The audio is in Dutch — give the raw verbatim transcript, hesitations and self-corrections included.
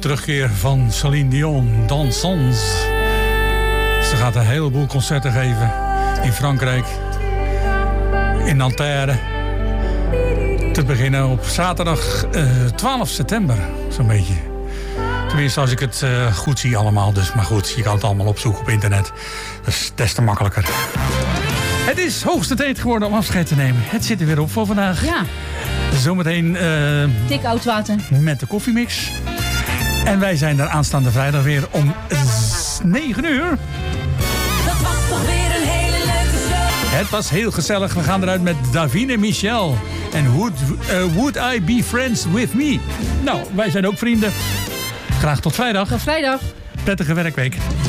terugkeer van Céline Dion, Dansons. Ze gaat een heleboel concerten geven in Frankrijk, in Nanterre. Te beginnen op zaterdag uh, twaalf september, zo'n beetje. Tenminste, als ik het uh, goed zie allemaal. Dus, maar goed, je kan het allemaal opzoeken op internet. Dat is des te makkelijker. Het is hoogste tijd geworden om afscheid te nemen. Het zit er weer op voor vandaag. Ja. Zometeen uh, dik oud water met de koffiemix. En wij zijn er aanstaande vrijdag weer om negen uur. Dat was toch weer een hele leuke show. Het was heel gezellig. We gaan eruit met Davine en Michel. En would, uh, would I be friends with me? Nou, wij zijn ook vrienden. Graag tot vrijdag. Tot vrijdag. Prettige werkweek.